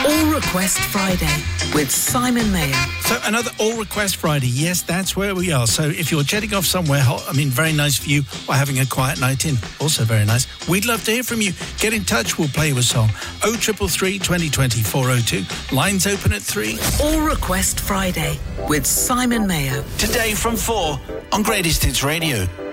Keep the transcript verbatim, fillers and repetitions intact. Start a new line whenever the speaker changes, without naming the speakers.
All Request Friday with Simon Mayo.
So another All Request Friday. Yes, that's where we are. So if you're jetting off somewhere hot, I mean, very nice for you, or having a quiet night in, also very nice, we'd love to hear from you. Get in touch, we'll play you a song. oh three three, twenty twenty, four oh two. Lines open at three.
All Request Friday with Simon Mayo.
Today from four on Greatest Hits Radio.